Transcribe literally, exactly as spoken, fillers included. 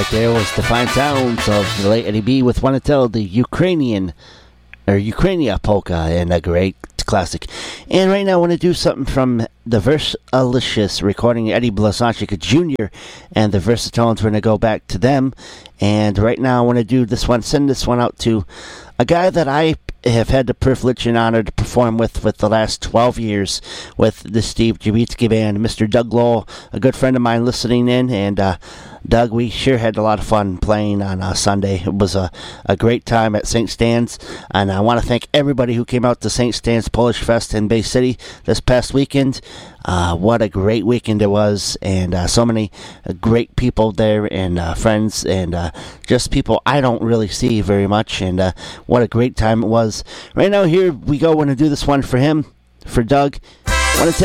There was the fine sounds of the late Eddie B with Wanna Tell, the Ukrainian or Ukrainia polka, and a great classic. And right now I want to do something from the Versalicious recording, Eddie Blazonczyk Junior and the Versatones. We're going to go back to them. And right now I want to do this one, send this one out to a guy that I have had the privilege and honor to perform with with the last twelve years with the Steve Jabitsky Band, Mister Doug Lowell, a good friend of mine listening in. And uh, Doug, we sure had a lot of fun playing on uh, Sunday. It was a, a great time at Saint Stan's, and I want to thank everybody who came out to Saint Stan's Polish Fest in Bay City this past weekend. Uh, what a great weekend it was, and uh, so many uh, great people there, and uh, friends, and uh, just people I don't really see very much, and uh, what a great time it was. Right now, here we go. We're going to do this one for him, for Doug. I want to